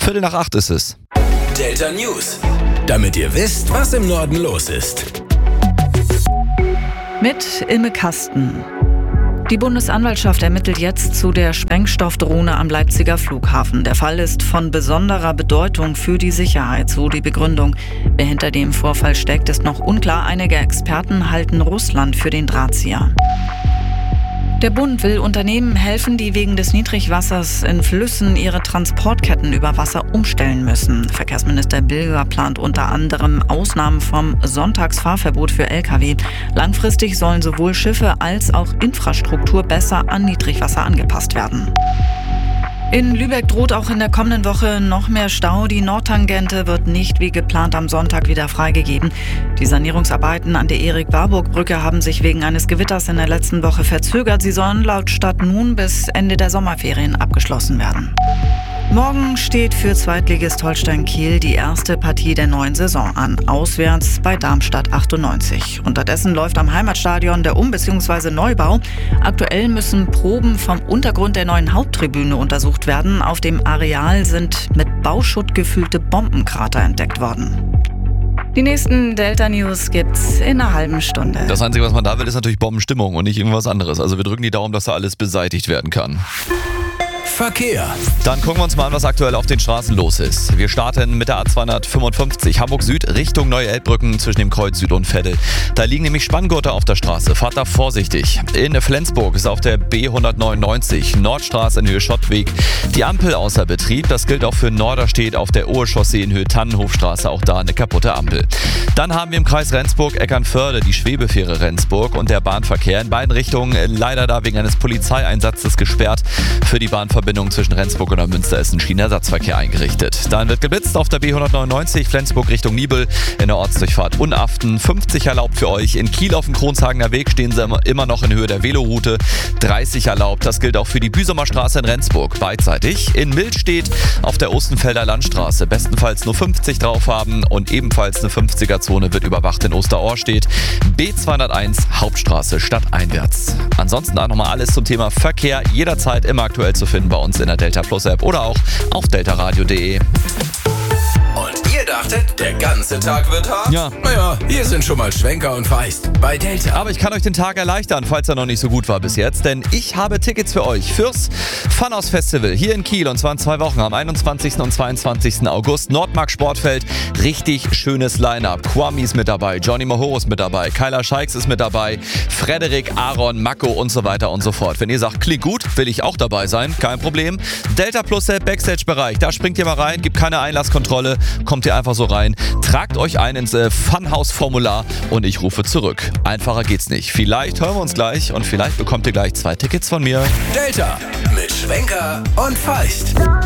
7:45 ist es. Delta News. Damit ihr wisst, was im Norden los ist. Mit Ilme Kasten. Die Bundesanwaltschaft ermittelt jetzt zu der Sprengstoffdrohne am Leipziger Flughafen. Der Fall ist von besonderer Bedeutung für die Sicherheit, so die Begründung. Wer hinter dem Vorfall steckt, ist noch unklar. Einige Experten halten Russland für den Drahtzieher. Der Bund will Unternehmen helfen, die wegen des Niedrigwassers in Flüssen ihre Transportketten über Wasser umstellen müssen. Verkehrsminister Bilger plant unter anderem Ausnahmen vom Sonntagsfahrverbot für Lkw. Langfristig sollen sowohl Schiffe als auch Infrastruktur besser an Niedrigwasser angepasst werden. In Lübeck droht auch in der kommenden Woche noch mehr Stau. Die Nordtangente wird nicht wie geplant am Sonntag wieder freigegeben. Die Sanierungsarbeiten an der Erik-Warburg-Brücke haben sich wegen eines Gewitters in der letzten Woche verzögert. Sie sollen laut Stadt nun bis Ende der Sommerferien abgeschlossen werden. Morgen steht für Zweitligist Holstein Kiel die erste Partie der neuen Saison an. Auswärts bei Darmstadt 98. Unterdessen läuft am Heimatstadion der bzw. Neubau. Aktuell müssen Proben vom Untergrund der neuen Haupttribüne untersucht werden. Auf dem Areal sind mit Bauschutt gefüllte Bombenkrater entdeckt worden. Die nächsten Delta News gibt's in einer halben Stunde. Das Einzige, was man da will, ist natürlich Bombenstimmung und nicht irgendwas anderes. Also wir drücken die Daumen, dass da alles beseitigt werden kann. Verkehr. Dann gucken wir uns mal an, was aktuell auf den Straßen los ist. Wir starten mit der A255 Hamburg Süd Richtung Neue Elbbrücken zwischen dem Kreuz Süd und Veddel. Da liegen nämlich Spanngurte auf der Straße. Fahrt da vorsichtig. In Flensburg ist auf der B199 Nordstraße in Höhe Schottweg die Ampel außer Betrieb. Das gilt auch für Norderstedt auf der Ohe-Chaussee in Höhe Tannenhofstraße. Auch da eine kaputte Ampel. Dann haben wir im Kreis Rendsburg-Eckernförde die Schwebefähre Rendsburg und der Bahnverkehr in beiden Richtungen leider da wegen eines Polizeieinsatzes gesperrt. Für die Bahnverbindung zwischen Rendsburg und Münster ist ein Schienenersatzverkehr eingerichtet. Dann wird geblitzt auf der B199 Flensburg Richtung Nibel in der Ortsdurchfahrt Unaften. 50 erlaubt für euch. In Kiel auf dem Kronshagener Weg stehen sie immer noch in Höhe der Veloroute. 30 erlaubt. Das gilt auch für die Büsumer Straße in Rendsburg. Beidseitig. In Milstedt auf der Ostenfelder Landstraße. Bestenfalls nur 50 drauf haben und ebenfalls eine 50er-Zone wird überwacht in Osterorstedt. B201 Hauptstraße stadteinwärts. Ansonsten da nochmal alles zum Thema Verkehr. Jederzeit immer aktuell zu finden bei uns in der Delta Plus App oder auch auf deltaradio.de. Und ihr dachtet, der ganze Tag wird hart? Ja. Naja, hier sind schon mal Schwenker und Feist bei Delta. Aber ich kann euch den Tag erleichtern, falls er noch nicht so gut war bis jetzt, denn ich habe Tickets für euch fürs Funhouse Festival hier in Kiel und zwar in 2 Wochen am 21. und 22. August. Nordmark Sportfeld, richtig schönes Line-Up. Kwame ist mit dabei, Johnny Mohoro ist mit dabei, Kyla Scheiks ist mit dabei, Frederik, Aaron, Mako und so weiter und so fort. Wenn ihr sagt, klingt gut, will ich auch dabei sein, kein Problem. Delta Plus App Backstage-Bereich, da springt ihr mal rein, gibt keine Einlasskontrolle, kommt ihr einfach so rein, tragt euch ein ins Funhouse-Formular und ich rufe zurück. Einfacher geht's nicht. Vielleicht hören wir uns gleich und vielleicht bekommt ihr gleich 2 Tickets von mir. Delta mit Schwenker und Feist.